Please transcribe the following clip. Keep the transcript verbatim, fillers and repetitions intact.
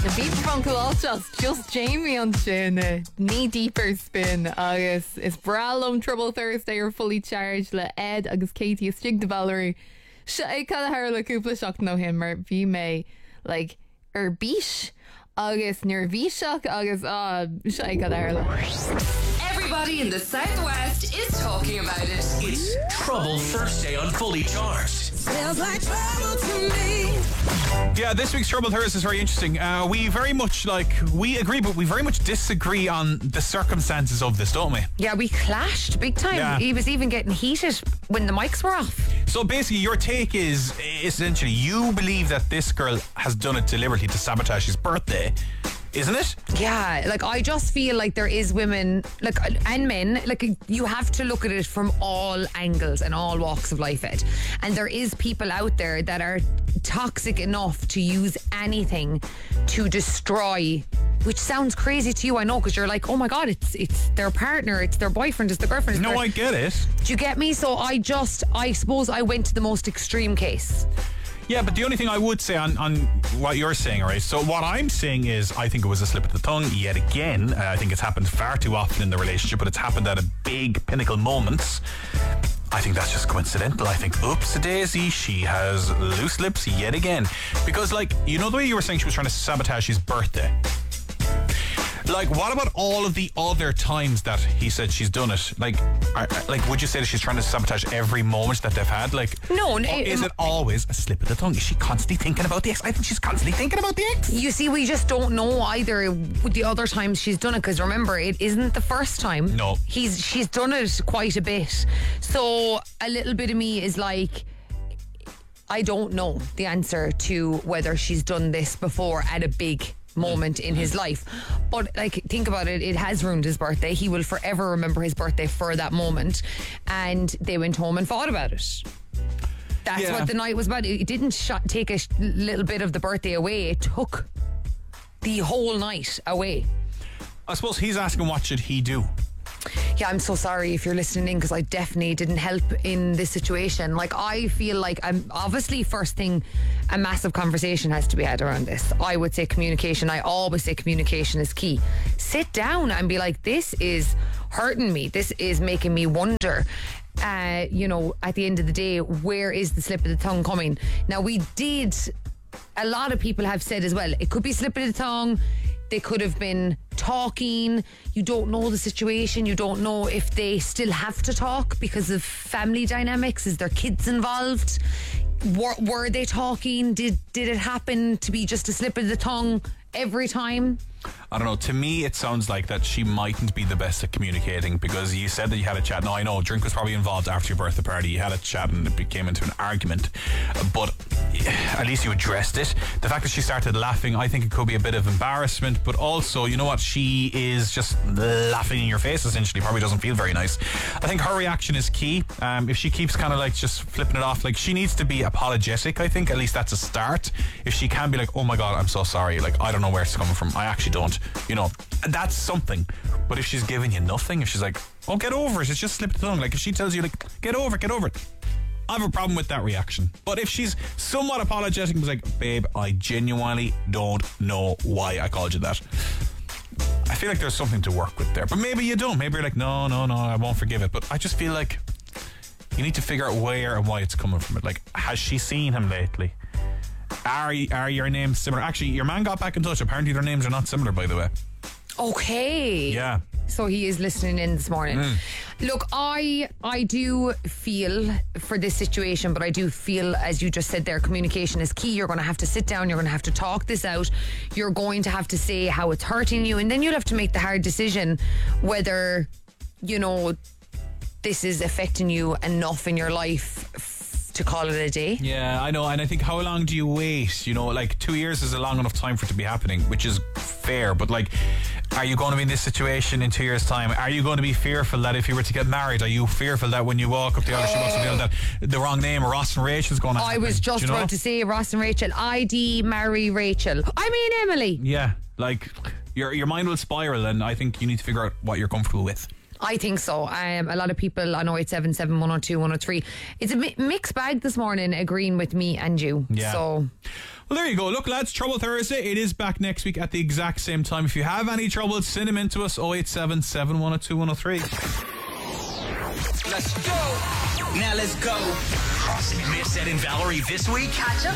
The beat from Colossus, just Jamie on tune, knee deeper spin agus is bralum Trouble Thursday or fully charged le Ed agus Katie stig de Valerie. Se é cad haar le cúpla seach nó him mar bhí mé like ar bís agus níor bhí seach agus ah se é cad haar le. Everybody in the Southwest is talking about it. It's Trouble Thursday on Fully Charged. Smells like trouble to me. Yeah, this week's Trouble Thursday is very interesting. Uh, we very much, like, we agree, but we very much disagree on the circumstances of this, don't we? Yeah, we clashed big time. Yeah. He was even getting heated when the mics were off. So basically, your take is, essentially, you believe that this girl has done it deliberately to sabotage his birthday, isn't it? Yeah, like I just feel like there is women, like, and men, like you have to look at it from all angles and all walks of life, Ed. And there is people out there that are toxic enough to use anything to destroy, which sounds crazy to you, I know, because you're like, oh my God, it's it's their partner, it's their boyfriend, it's their girlfriend. It's No, their... I get it. Do you get me? So I just, I suppose I went to the most extreme case. Yeah, but the only thing I would say on, on what you're saying, right? So what I'm saying is I think it was a slip of the tongue yet again. Uh, I think it's happened far too often in the relationship, but it's happened at a big pinnacle moments. I think that's just coincidental. I think, oops-a-daisy, she has loose lips yet again. Because, like, you know the way you were saying she was trying to sabotage his birthday? Like, what about all of the other times that he said she's done it? Like, are, like, would you say that she's trying to sabotage every moment that they've had? Like, No, or it- is it always a slip of the tongue? Is she constantly thinking about the ex? I think she's constantly thinking about the ex. You see, we just don't know either with the other times she's done it, because remember, it isn't the first time. No. He's she's done it quite a bit. So a little bit of me is like, I don't know the answer to whether she's done this before at a big moment in his life. But like, think about it, it has ruined his birthday. He will forever remember his birthday for that moment. And they went home and fought about it. That's Yeah. what the night was about. It didn't sh- take a sh- little bit of the birthday away. It took the whole night away. I suppose he's asking what should he do? Yeah, I'm so sorry if you're listening in, because I definitely didn't help in this situation. Like, I feel like I'm obviously, first thing, a massive conversation has to be had around this. I would say communication. I always say communication is key. Sit down and be like, this is hurting me. This is making me wonder. Uh, you know, at the end of the day, where is the slip of the tongue coming? Now, we did, a lot of people have said as well, it could be slip of the tongue. They could have been talking. You don't know the situation. You don't know if they still have to talk because of family dynamics. Is there kids involved? Were, were they talking? Did did it happen to be just a slip of the tongue every time? I don't know. To me, it sounds like that she mightn't be the best at communicating, because you said that you had a chat. Now, I know drink was probably involved after your birthday party. You had a chat and it became into an argument. But at least you addressed it. The fact that she started laughing, I think it could be a bit of embarrassment. But also, you know what? She is just laughing in your face, essentially. Probably doesn't feel very nice. I think her reaction is key. Um, if she keeps kind of like just flipping it off, like, she needs to be apologetic, I think. At least that's a start. If she can be like, oh my God, I'm so sorry. Like, I don't know where it's coming from. I actually don't. You know, that's something. But if she's giving you nothing, if she's like, oh, get over it, it's just slipped the tongue. Like, if she tells you, like, get over it, get over it, I have a problem with that reaction. But if she's somewhat apologetic and was like, babe, I genuinely don't know why I called you that, I feel like there's something to work with there. But maybe you don't. Maybe you're like, no, no, no, I won't forgive it. But I just feel like you need to figure out where and why it's coming from. It. Like, has she seen him lately? Are, are your names similar? Actually, your man got back in touch. Apparently their names are not similar, by the way. Okay. Yeah. So he is listening in this morning. Mm. Look, I I do feel for this situation, but I do feel, as you just said there, communication is key. You're going to have to sit down. You're going to have to talk this out. You're going to have to say how it's hurting you, and then you'll have to make the hard decision whether, you know, this is affecting you enough in your life f- to call it a day. Yeah, I know. And I think, how long do you wait? You know, like, two years is a long enough time for it to be happening, which is fair. But, like, are you going to be in this situation in two years' time? Are you going to be fearful that if you were to get married, are you fearful that when you walk up the aisle, she must reveal that the wrong name, Ross and Rachel, is going to happen? I was just Do you know? about to say Ross and Rachel. I D marry Rachel. I mean Emily. Yeah, like, your your mind will spiral, and I think you need to figure out what you're comfortable with. I think so. Um, a lot of people on oh eight seven seven, one oh two, one oh three. It's a mi- mixed bag this morning, agreeing with me and you. Yeah. So Well, there you go. Look, lads, Trouble Thursday. It is back next week at the exact same time. If you have any trouble, send them in to us. oh eight seven, seven one oh two, one oh three. Let's go. Now let's go. Crossing Miss Ed and Valerie this week. Catch up